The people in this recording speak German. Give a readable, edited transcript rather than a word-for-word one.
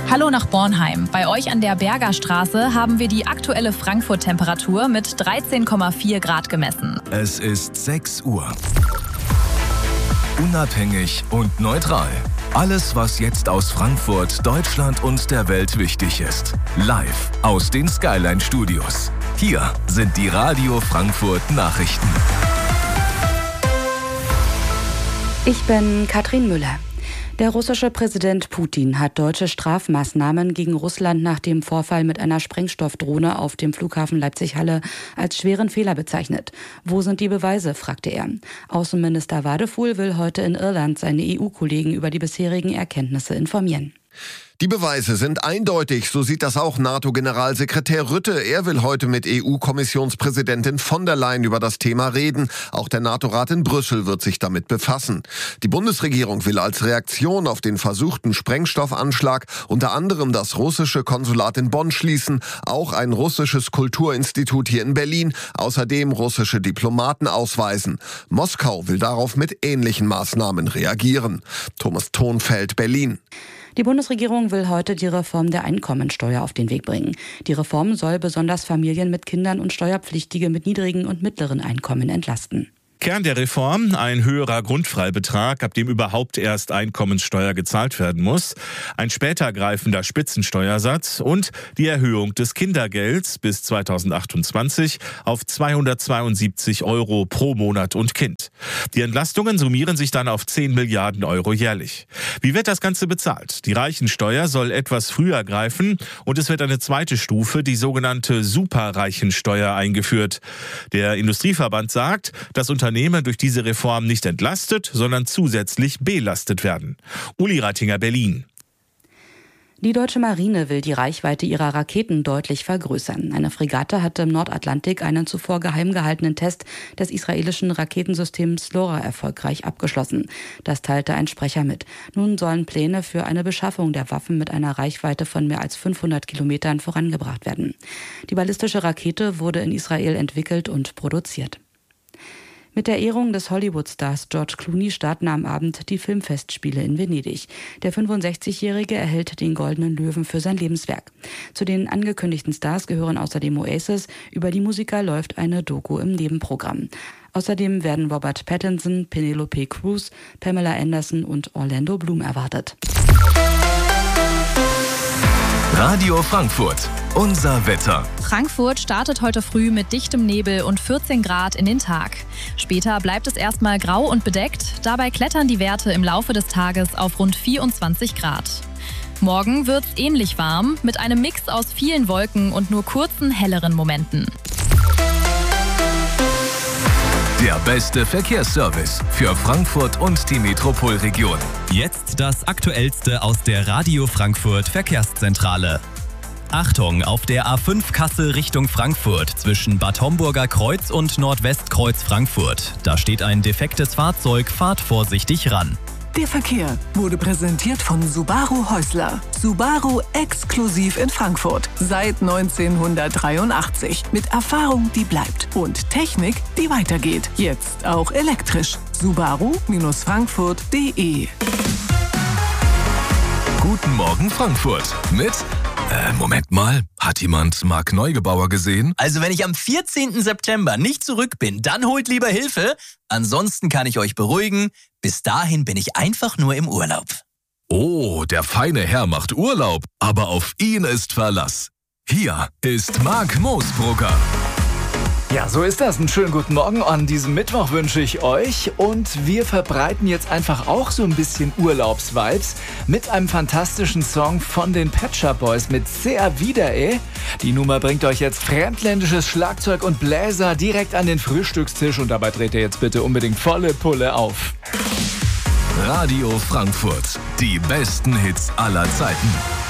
Hallo nach Bornheim. Bei euch an der Bergerstraße haben wir die aktuelle Frankfurt-Temperatur mit 13,4 Grad gemessen. Es ist 6 Uhr. Unabhängig und neutral. Alles, was jetzt aus Frankfurt, Deutschland und der Welt wichtig ist. Live aus den Skyline Studios. Hier sind die Radio Frankfurt Nachrichten. Ich bin Katrin Müller. Der russische Präsident Putin hat deutsche Strafmaßnahmen gegen Russland nach dem Vorfall mit einer Sprengstoffdrohne auf dem Flughafen Leipzig-Halle als schweren Fehler bezeichnet. Wo sind die Beweise, fragte er. Außenminister Wadefuhl will heute in Irland seine EU-Kollegen über die bisherigen Erkenntnisse informieren. Die Beweise sind eindeutig, so sieht das auch NATO-Generalsekretär Rutte. Er will heute mit EU-Kommissionspräsidentin von der Leyen über das Thema reden. Auch der NATO-Rat in Brüssel wird sich damit befassen. Die Bundesregierung will als Reaktion auf den versuchten Sprengstoffanschlag unter anderem das russische Konsulat in Bonn schließen, auch ein russisches Kulturinstitut hier in Berlin, außerdem russische Diplomaten ausweisen. Moskau will darauf mit ähnlichen Maßnahmen reagieren. Thomas Thonfeld, Berlin. Die Bundesregierung will heute die Reform der Einkommensteuer auf den Weg bringen. Die Reform soll besonders Familien mit Kindern und Steuerpflichtige mit niedrigen und mittleren Einkommen entlasten. Kern der Reform: ein höherer Grundfreibetrag, ab dem überhaupt erst Einkommenssteuer gezahlt werden muss, ein später greifender Spitzensteuersatz und die Erhöhung des Kindergelds bis 2028 auf 272 € pro Monat und Kind. Die Entlastungen summieren sich dann auf 10 Milliarden € jährlich. Wie wird das Ganze bezahlt? Die Reichensteuer soll etwas früher greifen und es wird eine zweite Stufe, die sogenannte Superreichensteuer, eingeführt. Der Industrieverband sagt, dass Unternehmen durch diese Reform nicht entlastet, sondern zusätzlich belastet werden. Uli Rattinger, Berlin. Die deutsche Marine will die Reichweite ihrer Raketen deutlich vergrößern. Eine Fregatte hatte im Nordatlantik einen zuvor geheim gehaltenen Test des israelischen Raketensystems LoRa erfolgreich abgeschlossen. Das teilte ein Sprecher mit. Nun sollen Pläne für eine Beschaffung der Waffen mit einer Reichweite von mehr als 500 Kilometern vorangebracht werden. Die ballistische Rakete wurde in Israel entwickelt und produziert. Mit der Ehrung des Hollywood-Stars George Clooney starten am Abend die Filmfestspiele in Venedig. Der 65-Jährige erhält den Goldenen Löwen für sein Lebenswerk. Zu den angekündigten Stars gehören außerdem Oasis. Über die Musiker läuft eine Doku im Nebenprogramm. Außerdem werden Robert Pattinson, Penelope Cruz, Pamela Anderson und Orlando Bloom erwartet. Radio Frankfurt. Unser Wetter. Frankfurt startet heute früh mit dichtem Nebel und 14 Grad in den Tag. Später bleibt es erstmal grau und bedeckt. Dabei klettern die Werte im Laufe des Tages auf rund 24 Grad. Morgen wird's ähnlich warm, mit einem Mix aus vielen Wolken und nur kurzen, helleren Momenten. Der beste Verkehrsservice für Frankfurt und die Metropolregion. Jetzt das Aktuellste aus der Radio Frankfurt Verkehrszentrale. Achtung, auf der A5 Kassel Richtung Frankfurt zwischen Bad Homburger Kreuz und Nordwestkreuz Frankfurt. Da steht ein defektes Fahrzeug, fahrt vorsichtig ran. Der Verkehr wurde präsentiert von Subaru Häusler. Subaru exklusiv in Frankfurt. Seit 1983. Mit Erfahrung, die bleibt. Und Technik, die weitergeht. Jetzt auch elektrisch. Subaru-Frankfurt.de. Guten Morgen Frankfurt mit... Moment mal, hat jemand Marc Neugebauer gesehen? Also wenn ich am 14. September nicht zurück bin, dann holt lieber Hilfe. Ansonsten kann ich euch beruhigen, bis dahin bin ich einfach nur im Urlaub. Oh, der feine Herr macht Urlaub, aber auf ihn ist Verlass. Hier ist Marc Moosbrugger. Ja, so ist das. Einen schönen guten Morgen an diesem Mittwoch wünsche ich euch. Und wir verbreiten jetzt einfach auch so ein bisschen Urlaubsvibes mit einem fantastischen Song von den Pet Shop Boys mit Sehr wieder, ey. Die Nummer bringt euch jetzt fremdländisches Schlagzeug und Bläser direkt an den Frühstückstisch und dabei dreht ihr jetzt bitte unbedingt volle Pulle auf. Radio Frankfurt. Die besten Hits aller Zeiten.